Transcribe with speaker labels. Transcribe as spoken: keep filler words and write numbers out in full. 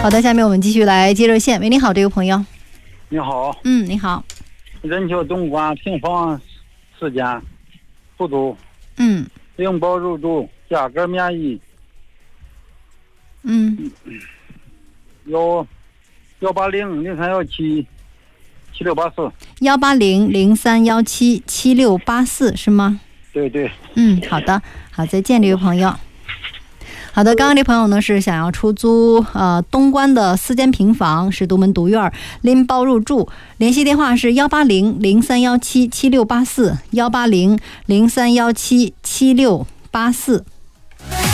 Speaker 1: 好的，下面我们继续来接热线。喂，你好，这位朋友。
Speaker 2: 你好。
Speaker 1: 嗯，你好。
Speaker 2: 人球东莞平房四间，出租。
Speaker 1: 嗯。
Speaker 2: 零包入住，价格免疫。
Speaker 1: 嗯。
Speaker 2: 幺幺八零零三幺七七六八四。
Speaker 1: 幺八零零三幺七七六八四是吗？
Speaker 2: 对对。
Speaker 1: 嗯，好的，好，再见，这位朋友。好的，刚刚这朋友呢是想要出租呃东关的四间平房，是独门独院，拎包入住，联系电话是幺八零零三幺七七六八四，幺八零零三幺七七六八四。